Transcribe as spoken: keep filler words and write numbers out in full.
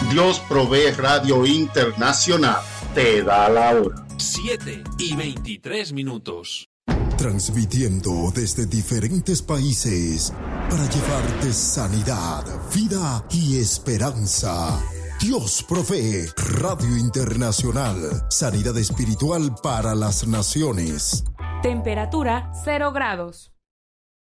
Dios Provee Radio Internacional te da la hora. siete y veintitrés minutos. Transmitiendo desde diferentes países para llevarte sanidad, vida y esperanza. Dios Provee Radio Internacional. Sanidad espiritual para las naciones. Temperatura cero grados.